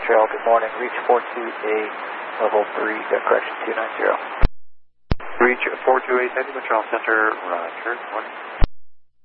Montreal, good morning. Reach 42A, level 3, correction 290. Reach 428, Montreal Center, roger, morning.